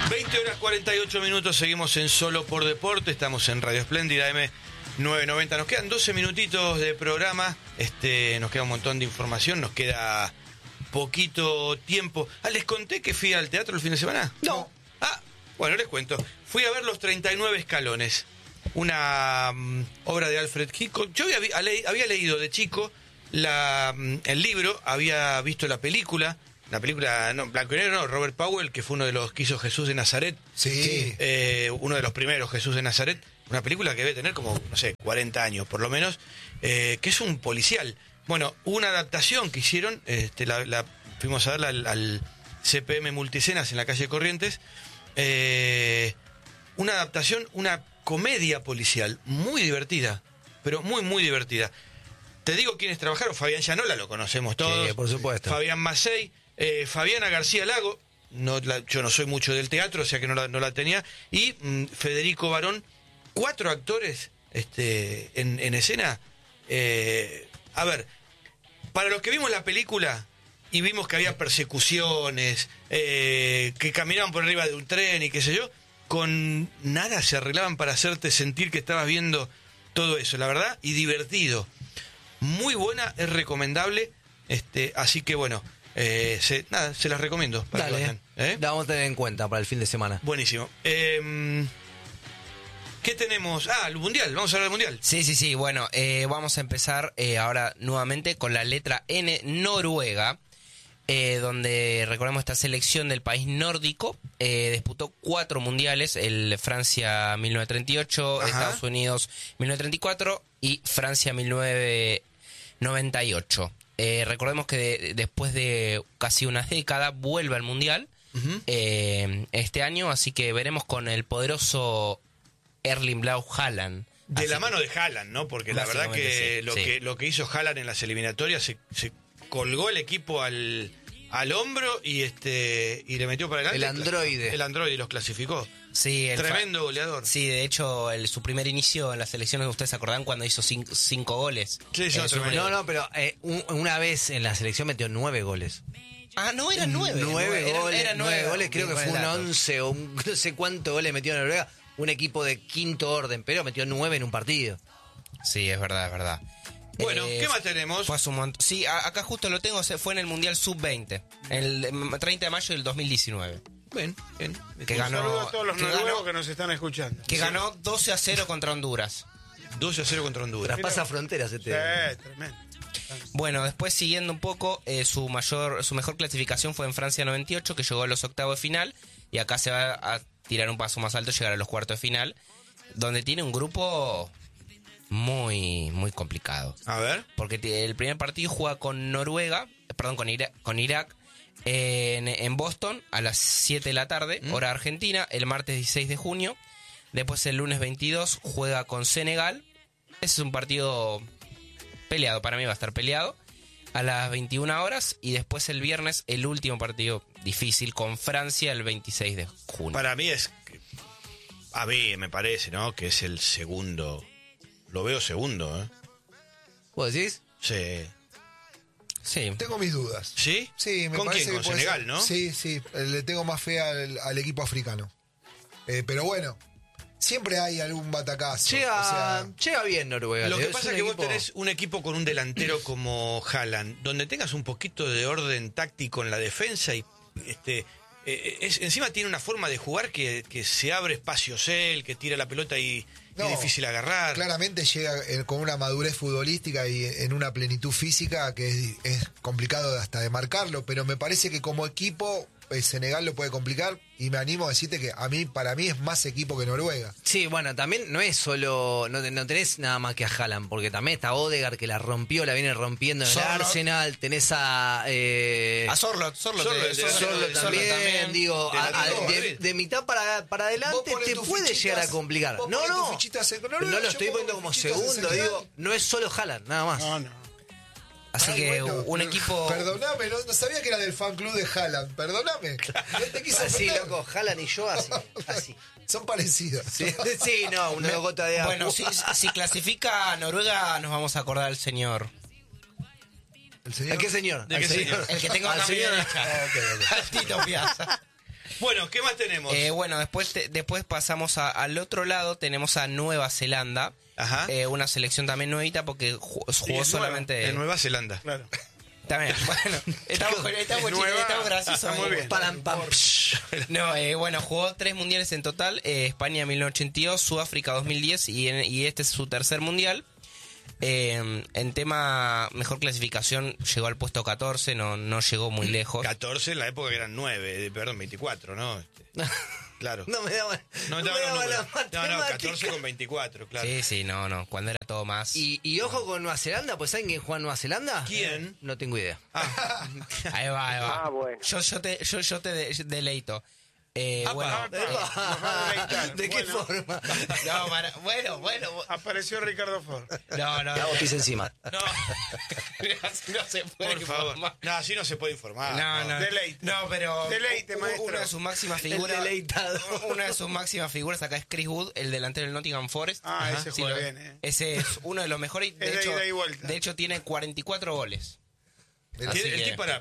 20 horas 48 minutos, seguimos en Solo por Deporte, estamos en Radio Espléndida M990. Nos quedan 12 minutitos de programa, nos queda un montón de información, nos queda poquito tiempo. Les conté que fui al teatro el fin de semana. No. Bueno, les cuento. Fui a ver Los 39 Escalones, una obra de Alfred Hitchcock. Yo había leído de chico el libro, había visto la película, no, blanco y negro, no, Robert Powell, que fue uno de los que hizo Jesús de Nazaret. Sí. Uno de los primeros, Jesús de Nazaret. Una película que debe tener como, 40 años por lo menos, que es un policial. Bueno, hubo una adaptación que hicieron, la fuimos a verla al CPM Multicenas en la calle Corrientes. Una adaptación, una comedia policial muy divertida, pero muy, muy divertida. Te digo quiénes trabajaron. Fabián Llanola, lo conocemos todos. Sí, por supuesto. Fabián Macei, Fabiana García Lago, yo no soy mucho del teatro, o sea que no la tenía. Y Federico Barón, 4 actores en escena. A ver, para los que vimos la película y vimos que había persecuciones, que caminaban por arriba de un tren y qué sé yo, con nada se arreglaban para hacerte sentir que estabas viendo todo eso, la verdad, y divertido. Muy buena, es recomendable, así que bueno, se las recomiendo para que lo vean, La vamos a tener en cuenta para el fin de semana. Buenísimo. ¿Qué tenemos? El Mundial, vamos a hablar del Mundial. Sí, bueno, vamos a empezar ahora nuevamente con la letra N, Noruega, donde recordemos esta selección del país nórdico, disputó 4 mundiales, el Francia 1938, Ajá. Estados Unidos 1934 y Francia 1998. Recordemos que después de casi una década vuelve al Mundial este año, así que veremos con el poderoso Erling Braut Haaland. De la mano de Haaland, ¿no? Porque la verdad que sí, lo que hizo Haaland en las eliminatorias se colgó el equipo al hombro y le metió para adelante. El androide los clasificó. Sí, tremendo goleador. Sí, de hecho, su primer inicio en las selecciones, ¿ustedes se acordan cuando hizo 5 goles? Sí, No, pero una vez en la selección metió 9 goles. No, eran 9. 9 goles, Era 9 goles, creo que fue un dato. 11 o no sé cuántos goles metió en Noruega. Un equipo de quinto orden, pero metió 9 en un partido. Sí, es verdad. Bueno, ¿qué más tenemos? Fue sí, acá justo lo tengo, fue en el Mundial Sub-20, el 30 de mayo del 2019. Bien. Que ganó, un saludo a todos los noruegos que nos están escuchando. Que ganó 12-0 contra Honduras. 12-0 contra Honduras. Traspasa fronteras Sí, tremendo. Bueno, después siguiendo un poco, su mejor clasificación fue en Francia 98, que llegó a los octavos de final, y acá se va a tirar un paso más alto, llegar a los cuartos de final, donde tiene un grupo muy, muy complicado. A ver. Porque el primer partido juega con con Irak, en Boston a las 7 de la tarde, hora argentina, el martes 16 de junio. Después el lunes 22 juega con Senegal. Ese es un partido peleado, para mí va a estar peleado, a las 21 horas. Y después el viernes el último partido difícil con Francia el 26 de junio. Para mí a mí me parece, ¿no? Que es el segundo. Lo veo segundo, ¿eh? ¿Vos decís? Sí. Sí. Tengo mis dudas. ¿Sí? Sí, me ¿Con parece quién? que ¿Con puede Senegal, ser. no? Sí, le tengo más fe al equipo africano. Pero bueno, siempre hay algún batacazo. Llega bien Noruega. Lo que pasa es que vos tenés un equipo con un delantero como Haaland, donde tengas un poquito de orden táctico en la defensa y encima tiene una forma de jugar que se abre espacios él, que tira la pelota y es difícil agarrar. Claramente llega con una madurez futbolística y en una plenitud física que es complicado hasta de marcarlo, pero me parece que como equipo Senegal lo puede complicar y me animo a decirte que para mí es más equipo que Noruega. Sí, bueno, también no es solo, no tenés nada más que a Haaland, porque también está Odegaard que la viene rompiendo en el Arsenal, tenés a Sorloth también, digo, de mitad para adelante te puede llegar a complicar. No lo estoy poniendo como segundo, digo, no es solo Haaland, nada más. No. Así que un equipo... Perdóname, no sabía que era del fan club de Haaland, perdóname. No te quise Así, ofender. loco, Haaland y yo así. Son parecidos. Sí, una gota de agua. Bueno, si clasifica a Noruega, nos vamos a acordar al señor. ¿El señor? ¿A qué señor? ¿De qué señor? El que tengo acá a mi derecha. Al Tito Piazza. Bueno, ¿qué más tenemos? Bueno, después pasamos al otro lado, tenemos a Nueva Zelanda. Ajá. Una selección también nuevita porque jugó solamente... En Nueva Zelanda. Claro. También, bueno, estamos graciosos. Muy bien. No, bueno, jugó 3 mundiales en total, España 1982, Sudáfrica 2010 y este es su tercer mundial. En tema mejor clasificación llegó al puesto 14, no llegó muy lejos. 14 en la época que eran 24, ¿no? Claro. No me daba No, 14 con 24, claro. Sí, no, cuando era todo más. Y ojo con Nueva Zelanda, pues ¿saben quién juega en Nueva Zelanda? ¿Quién? No tengo idea. Ahí va. Ah, bueno. Yo te deleito. ¿De qué forma? No, bueno. Apareció Ricardo Ford. No. Le hago pis encima. No se puede Por favor. informar. No, así no se puede informar. No. Deleite. No, pero Deleite, maestro. una de sus máximas figuras. Una de sus máximas figuras acá es Chris Wood, el delantero del Nottingham Forest. Ese juega bien, Ese es uno de los mejores. De hecho, tiene 44 goles. El tipo, perdón.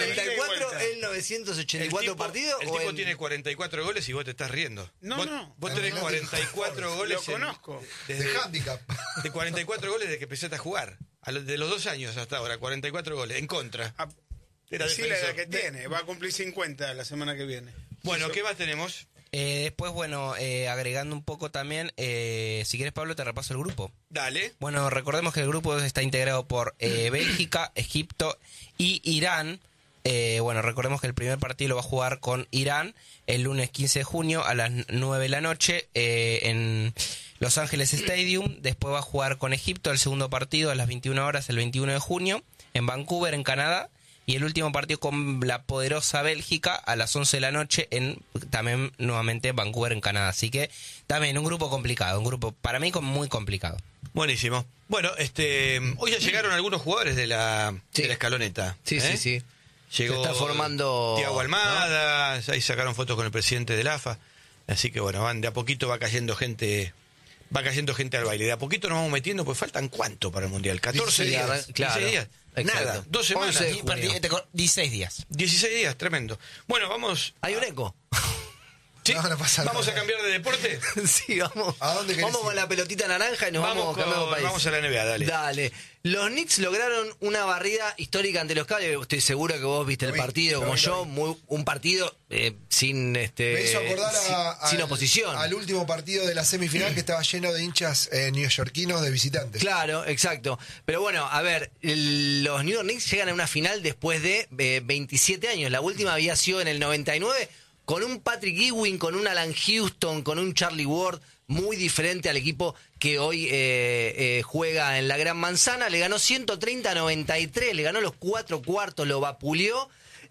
44 en 984 partidos. El tipo tiene 44 goles y vos te estás riendo. Vos tenés 44 goles. Lo conozco. De handicap. De 44 goles desde que empezaste a jugar. De los 2 años hasta ahora, 44 goles. En contra. Era sí, la edad que tiene. Va a cumplir 50 la semana que viene. Bueno, ¿qué más tenemos? Después, bueno, agregando un poco también, si quieres, Pablo, te repaso el grupo. Dale. Bueno, recordemos que el grupo está integrado por Bélgica, Egipto y Irán. Bueno, recordemos que el primer partido lo va a jugar con Irán el lunes 15 de junio a las 9 de la noche en Los Ángeles Stadium. Después va a jugar con Egipto el segundo partido a las 21 horas el 21 de junio en Vancouver, en Canadá. Y el último partido con la poderosa Bélgica a las 11 de la noche también nuevamente Vancouver, en Canadá. Así que también un grupo complicado, un grupo para mí muy complicado. Buenísimo. Bueno, hoy ya llegaron algunos jugadores de la escaloneta. Sí. Llegó, se está formando Thiago Almada, ahí sacaron fotos con el presidente del AFA. Así que bueno, de a poquito va cayendo gente al baile. De a poquito nos vamos metiendo, pues faltan ¿cuánto para el Mundial? 14 días. Claro. 16 días. Exacto. Nada, 2 semanas. 16 días. 16 días, tremendo. Bueno, vamos. ¿Hay un eco? ¿Sí? No pasa nada. ¿Vamos a cambiar de deporte? Sí, vamos. ¿A dónde querés vamos ir? con la pelotita naranja y nos vamos cambiando país. Vamos a la NBA, dale. Dale. Los Knicks lograron una barrida histórica ante los Cavaliers. Estoy seguro que vos viste el partido como yo. Un partido sin Me hizo acordar sin oposición. Al último partido de la semifinal que estaba lleno de hinchas neoyorquinos de visitantes. Claro, exacto. Pero bueno, a ver, los New York Knicks llegan a una final después de 27 años. La última había sido en el 99 con un Patrick Ewing, con un Alan Houston, con un Charlie Ward, muy diferente al equipo que hoy juega en la Gran Manzana. Le ganó 130-93, le ganó los 4 cuartos, lo vapuleó.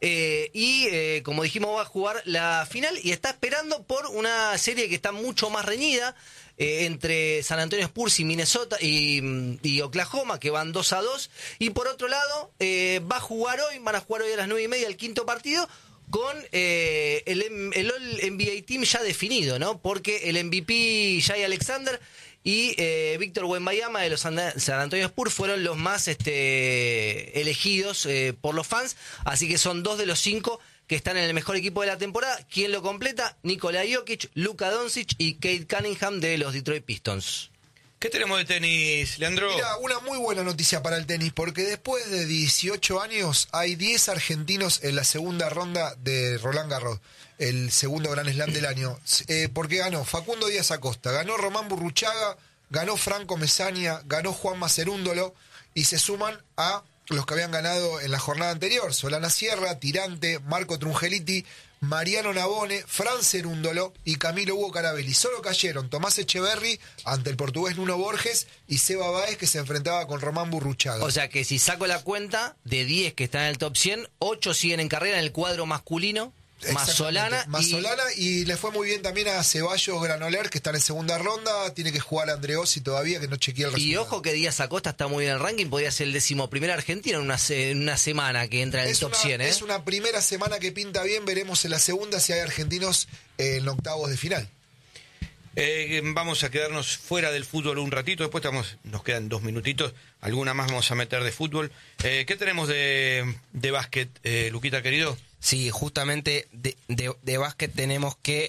Y como dijimos, va a jugar la final y está esperando por una serie que está mucho más reñida entre San Antonio Spurs y Minnesota y Oklahoma, que van 2-2. Y por otro lado, van a jugar hoy a las 9:30 el quinto partido, con el All-NBA Team ya definido, ¿no? Porque el MVP Jay Alexander y Víctor Wembanyama de los San Antonio Spurs fueron los más elegidos por los fans, así que son 2 de los 5 que están en el mejor equipo de la temporada. ¿Quién lo completa? Nikola Jokic, Luka Doncic y Cade Cunningham de los Detroit Pistons. ¿Qué tenemos de tenis, Leandro? Mira, una muy buena noticia para el tenis, porque después de 18 años hay 10 argentinos en la segunda ronda de Roland Garros, el segundo Grand Slam del año. Porque ganó Facundo Díaz Acosta, ganó Román Burruchaga, ganó Franco Mesania, ganó Juan Macerúndolo, y se suman a los que habían ganado en la jornada anterior: Solana Sierra, Tirante, Marco Trungeliti, Mariano Navone, Fran Cerúndolo y Camilo Hugo Carabelli. Solo cayeron Tomás Echeverry ante el portugués Nuno Borges y Seba Báez, que se enfrentaba con Román Burruchaga. O sea que si saco la cuenta, de 10 que están en el top 100, 8 siguen en carrera en el cuadro masculino, más Solana. Y le fue muy bien también a Ceballos Granoller, que están en segunda ronda. Tiene que jugar a Andreossi todavía, que no chequea el resultado. Y ojo que Díaz Acosta está muy bien en el ranking, podría ser el 11º argentino en una semana que entra en el top 100. Es una primera semana que pinta bien, veremos en la segunda si hay argentinos en octavos de final. Vamos a quedarnos fuera del fútbol un ratito, después nos quedan 2 minutitos, alguna más vamos a meter de fútbol. ¿Qué tenemos de básquet, Luquita querido? Sí, justamente de básquet tenemos que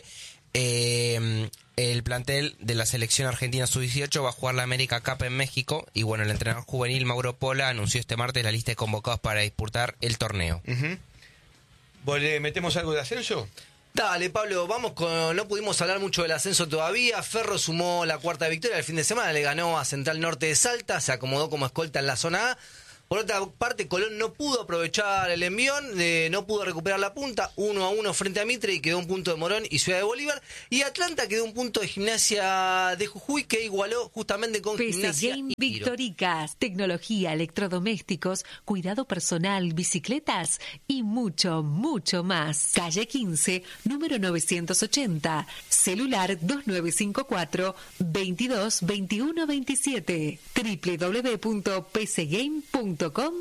el plantel de la selección argentina sub-18 va a jugar la América Cup en México y bueno, el entrenador juvenil Mauro Pola anunció este martes la lista de convocados para disputar el torneo. ¿Le metemos algo de ascenso? Dale, Pablo, vamos con... No pudimos hablar mucho del ascenso todavía. Ferro sumó la cuarta victoria el fin de semana, le ganó a Central Norte de Salta, se acomodó como escolta en la zona A. Por otra parte, Colón no pudo aprovechar el envión, no pudo recuperar la punta, 1-1 frente a Mitre y quedó un punto de Morón y Ciudad de Bolívar. Y Atlanta quedó un punto de Gimnasia de Jujuy que igualó justamente con PC Gimnasia Game y Tiro. Victoricas, tecnología, electrodomésticos, cuidado personal, bicicletas y mucho, mucho más. Calle 15, número 980, celular 2954 22 21 27, www.pcgame.com.ar